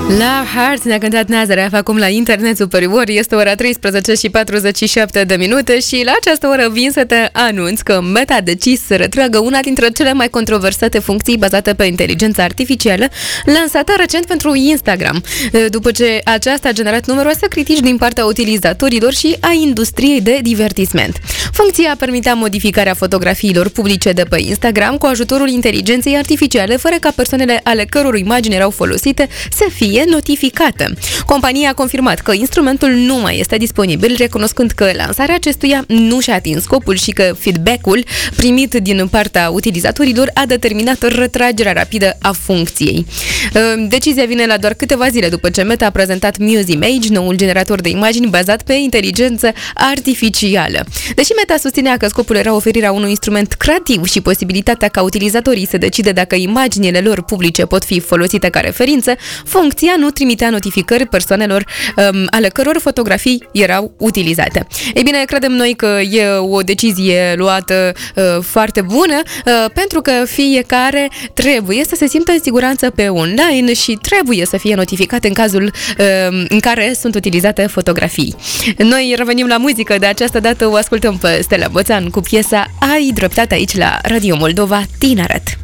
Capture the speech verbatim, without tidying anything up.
La Heart ne-a cântat Nazareth acum la Internet Superior. Este ora treisprezece și patruzeci și șapte de minute și la această oră vin să te anunț că Meta a decis să retragă una dintre cele mai controversate funcții bazate pe inteligența artificială, lansată recent pentru Instagram, după ce aceasta a generat numeroase critici din partea utilizatorilor și a industriei de divertisment. Funcția permitea modificarea fotografiilor publice de pe Instagram cu ajutorul inteligenței artificiale, fără ca persoanele ale căror imagini erau folosite să fie notificată. Compania a confirmat că instrumentul nu mai este disponibil, recunoscând că lansarea acestuia nu și-a atins scopul și că feedback-ul primit din partea utilizatorilor a determinat retragerea rapidă a funcției. Decizia vine la doar câteva zile după ce Meta a prezentat Muse-Image, noul generator de imagini bazat pe inteligență artificială. Deși Meta susținea că scopul era oferirea unui instrument creativ și posibilitatea ca utilizatorii să decide dacă imaginile lor publice pot fi folosite ca referință, funcția nu trimitea notificări persoanelor um, ale căror fotografii erau utilizate. Ei bine, credem noi că e o decizie luată uh, foarte bună, uh, pentru că fiecare trebuie să se simtă în siguranță pe online și trebuie să fie notificat în cazul uh, în care sunt utilizate fotografii. Noi revenim la muzică, de această dată o ascultăm pe Stella Boțan cu piesa Ai dreptate aici la Radio Moldova Tineret.